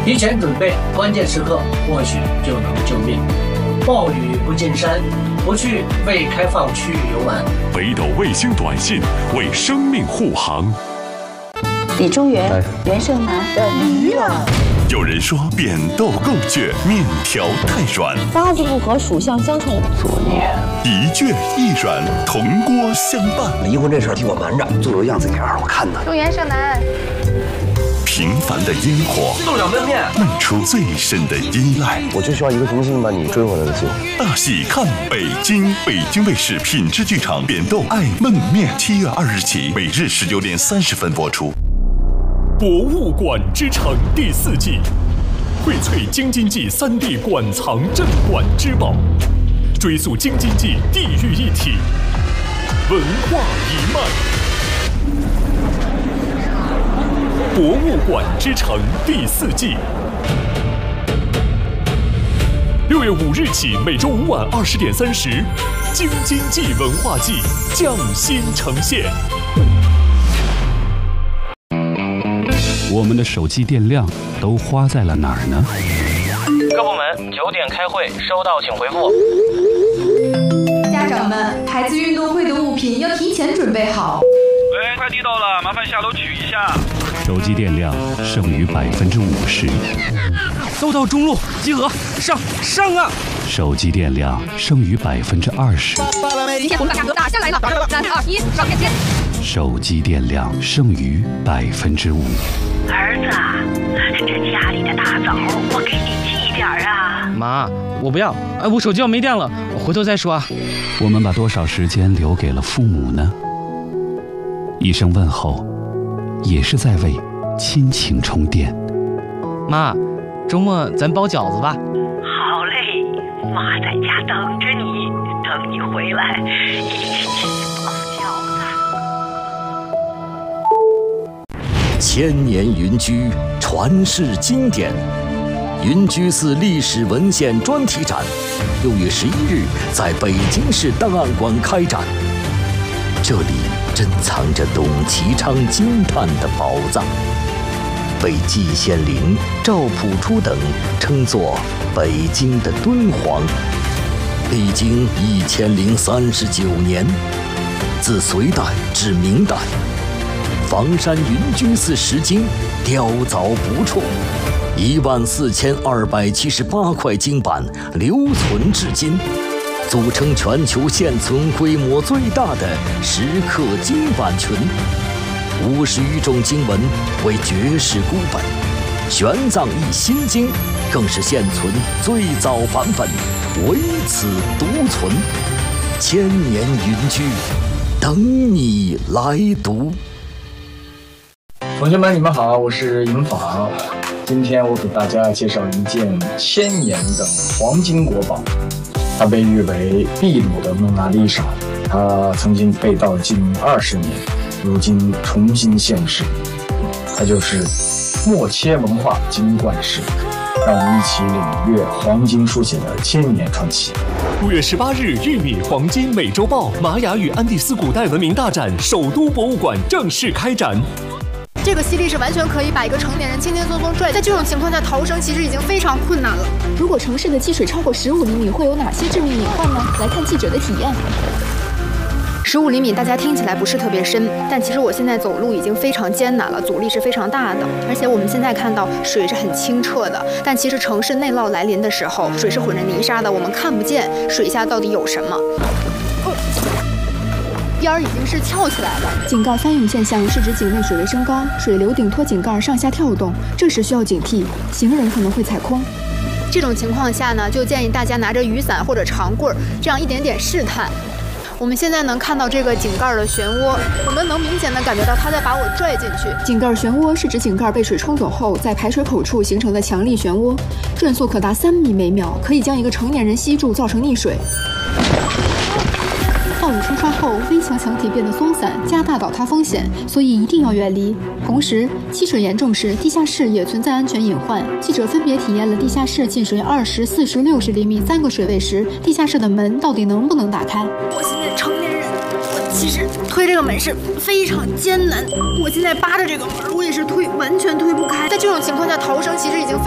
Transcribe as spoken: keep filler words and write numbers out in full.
提前准备，关键时刻或许就能救命。暴雨不进山，不去未开放区域游玩。 北斗卫星短信为生命护航。 李中原，袁胜男的女儿。 有人说扁豆够倔，面条太软。 八字不合，属相相冲。 作孽。一倔一软，同锅相伴。 离婚这事儿替我瞒着，做做样子给二我看呢。 祝袁胜男。 平凡的烟火， 豆角焖面， 漫出最深的依赖。 我就需要一个重新把你追回来的机会。 大戏看北京，北京卫视品质剧场扁豆爱焖面，七月二日起，每日十九点三十分播出。 博物馆之城第四季，荟萃京津冀三地馆藏镇馆之宝，追溯京津冀地域一体，文化一脉。博物馆之城第四季，六月五日起，每周五晚二十点三十，京津冀文化季匠心呈现。 我们的手机电量都花在了哪儿呢？ 各部门九点开会，收到请回复。 家长们，孩子运动会的物品要提前准备好。 喂，快递到了，麻烦下楼取一下。 手机电量剩余百分之五十。 搜到中路，集合，上上啊！ 手机电量剩余百分之二十。 今天我们把价格打下来了，三二一，上链接。 手机电量剩余百分之五。 儿子，这家里的大枣我给你寄点啊。 妈，我不要，哎，我手机要没电了，我回头再说啊。 我们把多少时间留给了父母呢？一声问候，也是在为亲情充电。 妈，周末咱包饺子吧。 好嘞，妈在家等着你，等你回来一起包饺子。 千年云居，传世经典。云居寺历史文献专题展，六月十一日在北京市档案馆开展。这里珍藏着董其昌惊叹的宝藏，被季羡林、赵朴初等称作北京的敦煌。历经一千零三十九年，自隋代至明代，房山云居寺石经雕凿不辍，一万四千二百七十八块经版留存至今，组成全球现存规模最大的石刻经版群。五十余种经文为绝世孤本，玄奘译心经更是现存最早版本，唯此独存。千年云居，等你来读。 同学们，你们好，我是尹昉。今天我给大家介绍一件千年的黄金国宝，它被誉为秘鲁的蒙娜丽莎，它曾经被盗近二十年，如今重新现世。它就是墨切文化金冠石。让我们一起领略黄金书写的千年传奇。 五月十八日，玉米黄金美洲豹玛雅与安第斯古代文明大展首都博物馆正式开展。 这个吸力是完全可以把一个成年人轻轻松松拽，在这种情况下逃生其实已经非常困难了。 如果城市的积水超过十五厘米，会有哪些致命隐患呢？来看记者的体验。 十五厘米大家听起来不是特别深，但其实我现在走路已经非常艰难了，阻力是非常大的。而且我们现在看到水是很清澈的，但其实城市内涝来临的时候，水是混着泥沙的，我们看不见水下到底有什么。哦边儿已经是翘起来了。 井盖翻涌现象是指井内水位升高，水流顶托井盖上下跳动，这时需要警惕，行人可能会踩空。 这种情况下呢，就建议大家拿着雨伞或者长棍，这样一点点试探。我们现在能看到这个井盖的漩涡，我们能明显的感觉到它在把我拽进去。 井盖漩涡是指井盖被水冲走后，在排水口处形成的强力漩涡，转速可达三米每秒，可以将一个成年人吸住，造成溺水。暴雨冲刷后，危墙墙体变得松散，加大倒塌风险，所以一定要远离。同时，积水严重时，地下室也存在安全隐患。记者分别体验了地下室进水二十、四十、六十厘米三个水位时，地下室的门到底能不能打开？ 我现在成年人，我其实推这个门是非常艰难。我现在扒着这个门，我也是推完全推不开。在这种情况下逃生，其实已经非